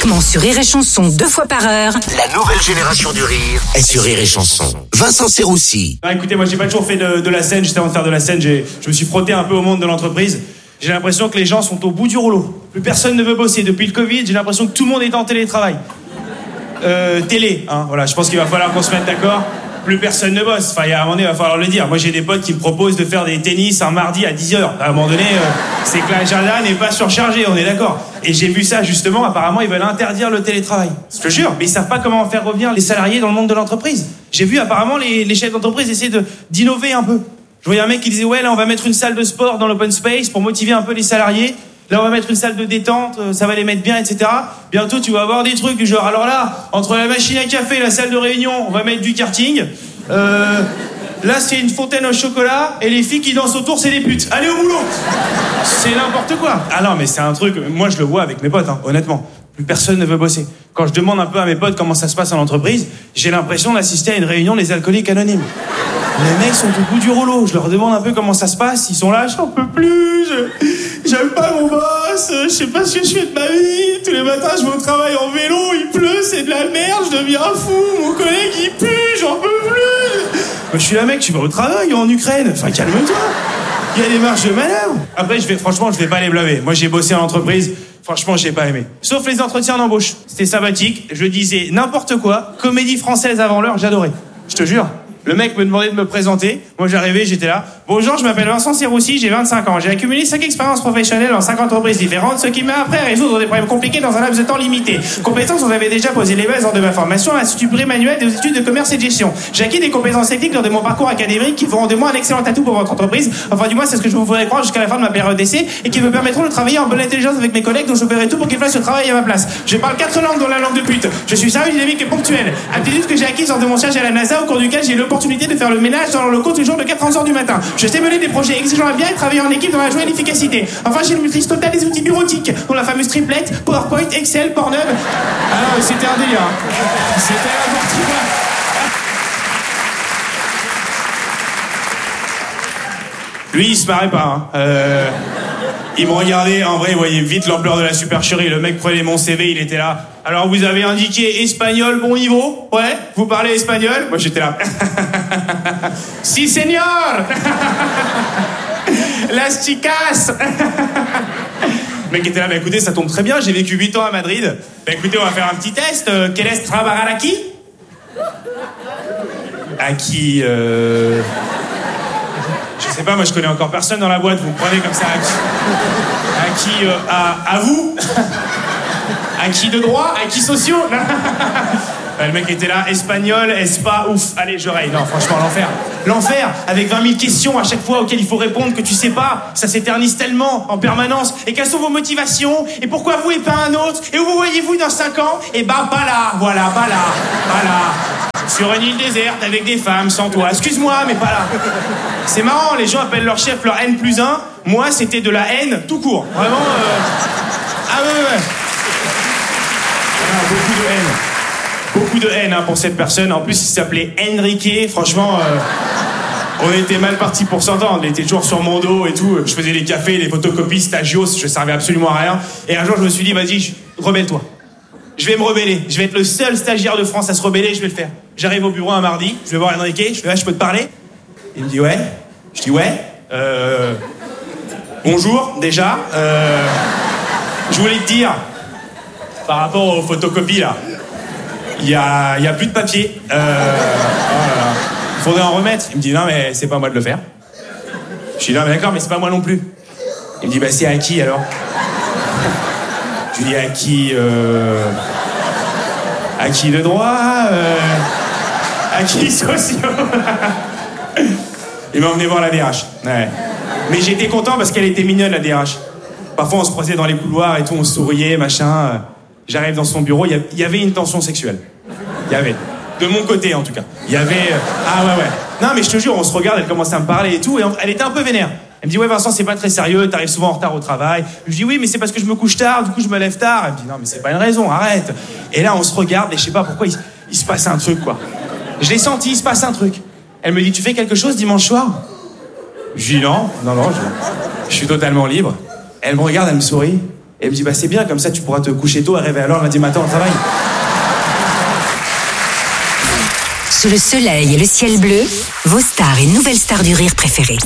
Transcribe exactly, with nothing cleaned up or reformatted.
Uniquement sur Rire et Chanson, deux fois par heure. La nouvelle génération du rire est sur Rire et Chanson. Vincent Serroussi. Ah, écoutez, moi j'ai pas toujours fait de, de la scène, juste avant de faire de la scène, j'ai, je me suis frotté un peu au monde de l'entreprise. J'ai l'impression que les gens sont au bout du rouleau. Plus personne ne veut bosser. Depuis le Covid, j'ai l'impression que tout le monde est en télétravail. Euh, télé, hein, voilà, je pense qu'il va falloir qu'on se mette d'accord. Plus personne ne bosse. Enfin, il y a un moment donné, il va falloir le dire. Moi, j'ai des potes qui me proposent de faire des tennis un mardi à dix heures. À un moment donné, euh, c'est que l'agenda n'est pas surchargé, on est d'accord. Et j'ai vu ça, justement, apparemment, ils veulent interdire le télétravail. Je te jure, mais ils savent pas comment faire revenir les salariés dans le monde de l'entreprise. J'ai vu, apparemment, les, les chefs d'entreprise essayer de, d'innover un peu. Je voyais un mec qui disait, ouais, là, on va mettre une salle de sport dans l'open space pour motiver un peu les salariés. Là, on va mettre une salle de détente, ça va les mettre bien, et cetera. Bientôt, tu vas avoir des trucs du genre, alors là, entre la machine à café et la salle de réunion, on va mettre du karting. Euh, là, c'est une fontaine au chocolat, et les filles qui dansent autour, c'est des putes. Allez au boulot! C'est n'importe quoi. Ah non, mais c'est un truc, moi, je le vois avec mes potes, hein, honnêtement. Plus personne ne veut bosser. Quand je demande un peu à mes potes comment ça se passe en entreprise, j'ai l'impression d'assister à une réunion des alcooliques anonymes. Les mecs sont au bout du rouleau. Je leur demande un peu comment ça se passe. Ils sont là, j'en peux plus. Je... J'aime pas mon boss. Je sais pas ce que je fais de ma vie. Tous les matins, je vais au travail en vélo. Il pleut, c'est de la merde. Je deviens fou. Mon collègue, il pue. J'en peux plus. Moi, je suis là, mec. Tu vas au travail en Ukraine. Enfin, calme-toi. Il y a des marges de manœuvre. Après, je vais, franchement, je vais pas les blâmer. Moi, j'ai bossé en entreprise. Franchement, j'ai pas aimé. Sauf les entretiens d'embauche. C'était sympathique. Je disais n'importe quoi. Comédie française avant l'heure, j'adorais. Je te jure. Le mec me demandait de me présenter. Moi, j'arrivais, j'étais là. Bonjour, je m'appelle Vincent Serroussi, j'ai vingt-cinq ans. J'ai accumulé cinq expériences professionnelles dans cinq entreprises différentes, ce qui m'a appris à résoudre des problèmes compliqués dans un laps de temps limité. Compétences, vous avez déjà posé les bases lors de ma formation à l'Institut pré-manuel des études de commerce et de gestion. J'ai acquis des compétences techniques lors de mon parcours académique qui feront de moi un excellent atout pour votre entreprise. Enfin, du moins, c'est ce que je vous ferai croire jusqu'à la fin de ma période d'essai et qui me permettront de travailler en bonne intelligence avec mes collègues dont je ferai tout pour qu'ils fassent ce travail à ma place. Je parle quatre langues dont la langue de pute. Je suis sérieux, dynamique et ponctuel. Aptitude que j'ai acquise lors de mon stage à la NASA au cours duquel j'ai eu l'opportunité de faire le ménage dans le locaux toujours de quatre heures du matin. Je sais mener des projets exigeants à bien et travailler en équipe dans la joie et l'efficacité. Enfin, j'ai une maîtrise totale des outils bureautiques, dont la fameuse triplette, PowerPoint, Excel, Pornhub. Ah non, c'était un délire. C'était n'importe quoi. Lui, il se marrait pas. Hein. Euh, il me regardait, en vrai, il voyait vite l'ampleur de la supercherie. Le mec prenait mon C V, il était là. Alors, vous avez indiqué espagnol bon niveau? Ouais, vous parlez espagnol? Moi, j'étais là. Si, señor. Las chicas. Le mec était là, bah écoutez, ça tombe très bien, j'ai vécu huit ans à Madrid. Bah écoutez, on va faire un petit test. Euh, quel est trabajar aquí? Aquí, euh... Je sais pas, moi je connais encore personne dans la boîte, vous me prenez comme ça. À qui, à, qui, euh, à, à vous? À qui de droit? À qui sociaux? Le mec était là, espagnol, espa, ouf, allez, je raye. Non, franchement, l'enfer. L'enfer, avec vingt mille questions à chaque fois auxquelles il faut répondre que tu sais pas. Ça s'éternise tellement, en permanence. Et quelles sont vos motivations? Et pourquoi vous et pas un autre? Et où vous voyez-vous dans cinq ans? Et bah, pas là, voilà, pas là, pas là. Sur une île déserte, avec des femmes, sans toi. Excuse-moi, mais pas là. C'est marrant, les gens appellent leur chef leur N plus un. Moi, c'était de la haine tout court. Vraiment, euh... Ah ouais, ouais. Ah, beaucoup de haine. Beaucoup de haine hein, pour cette personne. En plus, il s'appelait Enrique. Franchement, euh, on était mal partis pour s'entendre. Il était toujours sur mon dos et tout. Je faisais les cafés, les photocopies, stagios. Je servais absolument à rien. Et un jour, je me suis dit, vas-y, rebelle-toi. Je vais me rebeller. Je vais être le seul stagiaire de France à se rebeller. Je vais le faire. J'arrive au bureau un mardi. Je vais voir Enrique. Je fais, ah, je peux te parler? Il me dit, ouais. Je dis, ouais. Euh... Bonjour, déjà. Euh... Je voulais te dire, par rapport aux photocopies, là, il y a, y a plus de papier. Euh, oh là là. Il faudrait en remettre. Il me dit, non, mais c'est pas moi de le faire. Je dis, non, mais d'accord, mais c'est pas moi non plus. Il me dit, bah, c'est à qui, alors? Je lui dis, à qui, euh... à qui de droit, euh... à qui sociaux? Il m'a emmené voir la D H. Ouais. Mais j'étais content parce qu'elle était mignonne, la D H. Parfois, on se croisait dans les couloirs et tout, on souriait, machin. J'arrive dans son bureau, il y, y avait une tension sexuelle. Il y avait. De mon côté, en tout cas. Il y avait... Ah ouais, ouais. Non, mais je te jure, on se regarde, elle commence à me parler et tout, et elle était un peu vénère. Elle me dit, ouais, Vincent, c'est pas très sérieux, t'arrives souvent en retard au travail. Je dis, oui, mais c'est parce que je me couche tard, du coup, je me lève tard. Elle me dit, non, mais c'est pas une raison, arrête. Et là, on se regarde, et je sais pas pourquoi, il, il se passe un truc, quoi. Je l'ai senti, il se passe un truc. Elle me dit, tu fais quelque chose dimanche soir? Je dis, non, non, non, je, je suis totalement libre. Elle me regarde, elle me sourit, Et elle me dit, bah c'est bien, comme ça tu pourras te coucher tôt et rêver alors lundi matin au travail. Sous le soleil et le ciel bleu, vos stars et nouvelles stars du rire préférées.